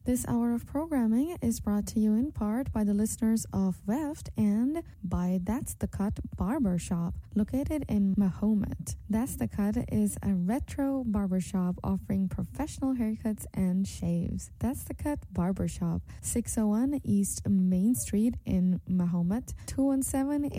This hour of programming is brought to you in part by the listeners of Weft and by That's the Cut Barbershop, located in Mahomet. That's the Cut is a retro barbershop offering professional haircuts and shaves. That's the Cut Barbershop, 601 East Main Street in Mahomet, 217